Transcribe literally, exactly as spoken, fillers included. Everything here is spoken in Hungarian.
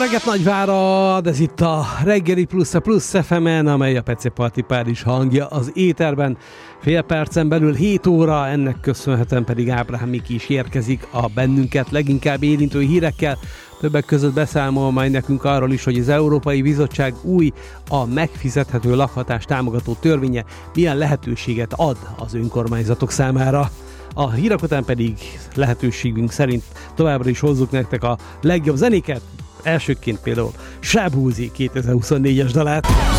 reggelt Nagyvárad, ez itt a reggeli plusz a plusz ef emen, amely a Pece Parti Párizs hangja az éterben. Fél percen belül hét óra, ennek köszönhetően pedig Ábrahám Miki is érkezik a bennünket leginkább érintő hírekkel. Többek között beszámol majd nekünk arról is, hogy az Európai Bizottság új, a megfizethető lakhatás támogató törvénye milyen lehetőséget ad az önkormányzatok számára. A hírek után pedig lehetőségünk szerint továbbra is hozzuk nektek a legjobb zenéket, elsőként például Sábúzi kétezer-huszonnégyes dalát.